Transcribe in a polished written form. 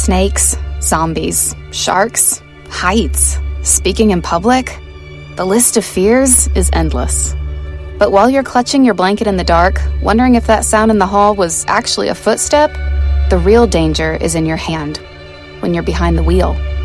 Snakes, zombies, sharks, heights, speaking in public. The list of fears is endless. But while you're clutching your blanket in the dark, wondering if that sound in the hall was actually a footstep, the real danger is in your hand, when you're behind the wheel.